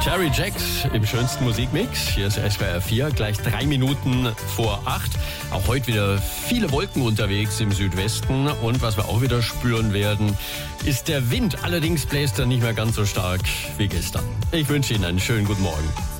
Cherry Jacks im schönsten Musikmix. Hier ist SWR 4, gleich 3 Minuten vor 8. Auch heute wieder viele Wolken unterwegs im Südwesten. Und was wir auch wieder spüren werden, ist der Wind. Allerdings bläst er nicht mehr ganz so stark wie gestern. Ich wünsche Ihnen einen schönen guten Morgen.